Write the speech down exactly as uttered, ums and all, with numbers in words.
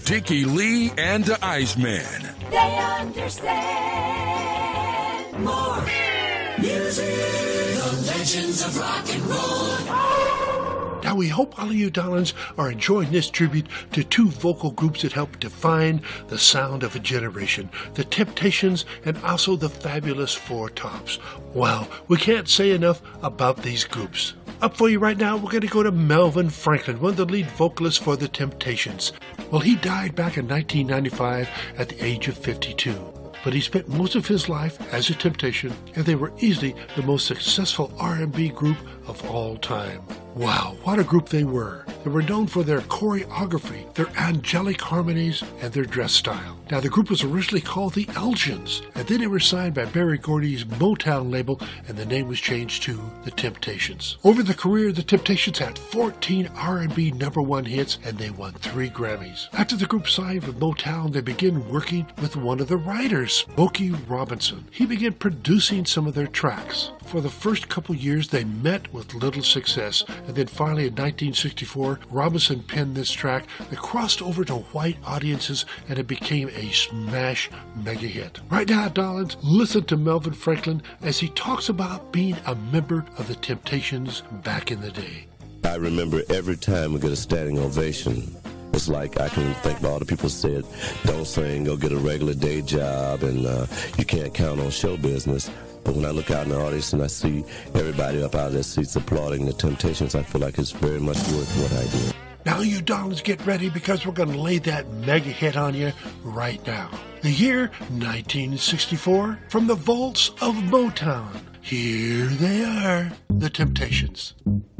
Dickie Lee and the Iceman. They understand more. Music, the legends of rock and roll. Now, we hope all of you darlings are enjoying this tribute to two vocal groups that helped define the sound of a generation, the Temptations and also the fabulous Four Tops. Wow, we can't say enough about these groups. Up for you right now, we're going to go to Melvin Franklin, one of the lead vocalists for the Temptations. Well, he died back in nineteen ninety-five at the age of fifty-two. But he spent most of his life as a Temptation, and they were easily the most successful R and B group of all time. Wow, what a group they were. They were known for their choreography, their angelic harmonies, and their dress style. Now, the group was originally called the Elgians, and then they were signed by Berry Gordy's Motown label, and the name was changed to the Temptations. Over the career, the Temptations had fourteen R and B number one hits, and they won three Grammys. After the group signed with Motown, they began working with one of the writers, Smokey Robinson. He began producing some of their tracks. For the first couple years, they met with little success, and then finally in nineteen sixty-four, Robinson penned this track that crossed over to white audiences, and it became a smash mega hit. Right now, darlings, listen to Melvin Franklin as he talks about being a member of the Temptations back in the day. I remember every time we get a standing ovation, it's like I can think about all the people said, don't sing, go get a regular day job, and uh, you can't count on show business. But when I look out in the audience and I see everybody up out of their seats applauding the Temptations, I feel like it's very much worth what I do. Now you darlings get ready, because we're going to lay that mega hit on you right now. The year nineteen sixty-four, from the vaults of Motown. Here they are, the Temptations.